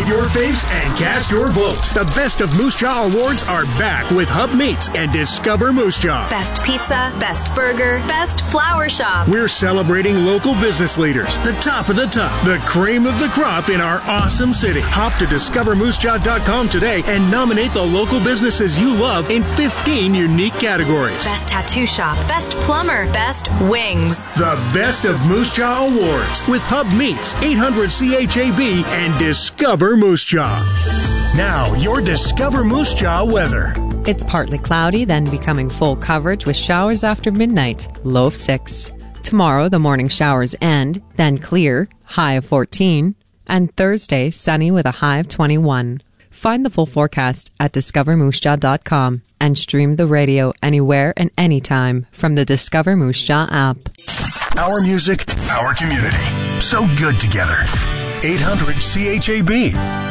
your faves and cast your votes. The Best of Moose Jaw Awards are back with Hub Meats and Discover Moose Jaw. Best pizza, best burger, best flower shop. We're celebrating local business leaders, the top of the top, the cream of the crop in our awesome city. Hop to discovermoosejaw.com today and nominate the local businesses you love in 15 unique categories. Best tattoo shop, best plumber, best wings. The Best of Moose Jaw Awards with Hub Meats, 800-CHAB, and Discover Moose Jaw. Now, your Discover Moose Jaw weather. It's partly cloudy, then becoming full coverage with showers after midnight, low of 6. Tomorrow, the morning showers end, then clear, high of 14. And Thursday, sunny with a high of 21. Find the full forecast at discovermoosejaw.com and stream the radio anywhere and anytime from the Discover Moose Jaw app. Our music, our community. So good together. 800-CHAB.